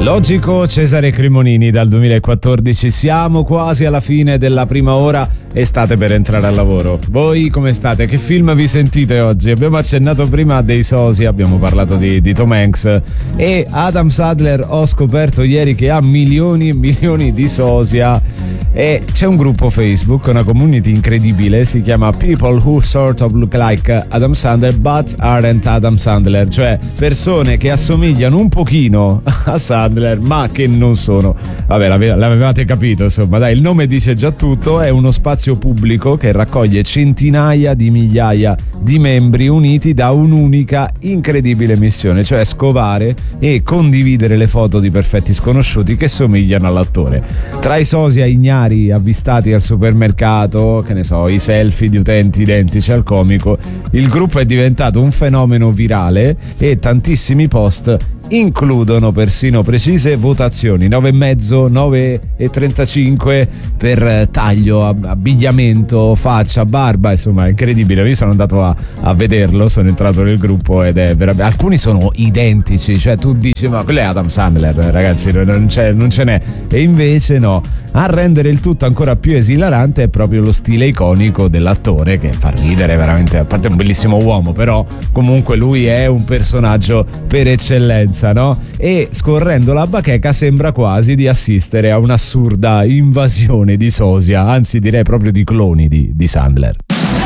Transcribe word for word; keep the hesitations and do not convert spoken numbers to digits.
Logico, Cesare Cremonini dal duemilaquattordici. Siamo quasi alla fine della prima ora e state per entrare al lavoro. Voi come state? Che film vi sentite oggi? Abbiamo accennato prima dei sosia, abbiamo parlato di, di Tom Hanks, e Adam Sandler ho scoperto ieri che ha milioni e milioni di sosia, e c'è un gruppo Facebook, una community incredibile, si chiama People Who Sort of Look Like Adam Sandler But Aren't Adam Sandler, cioè persone che assomigliano un pochino a Sandler ma che non sono. Vabbè, l'avevate capito, insomma, dai, il nome dice già tutto. È uno spazio pubblico che raccoglie centinaia di migliaia di membri uniti da un'unica incredibile missione, cioè scovare e condividere le foto di perfetti sconosciuti che somigliano all'attore. Tra i sosia ignari avvistati al supermercato, che ne so, i selfie di utenti identici al comico, il gruppo è diventato un fenomeno virale e tantissimi post includono persino precise votazioni: nove e mezzo, nove e trentacinque per taglio, abbigliamento, faccia, barba, insomma è incredibile. Io sono andato a, a vederlo, sono entrato nel gruppo ed è veramente, alcuni sono identici, cioè tu dici ma quello è Adam Sandler, ragazzi, non, c'è, non ce n'è, e invece no. A rendere il tutto ancora più esilarante è proprio lo stile iconico dell'attore, che fa ridere veramente, a parte è un bellissimo uomo, però comunque lui è un personaggio per eccellenza, no? E scorrendo la bacheca sembra quasi di assistere a un'assurda invasione di sosia, anzi direi proprio di cloni di, di Sandler.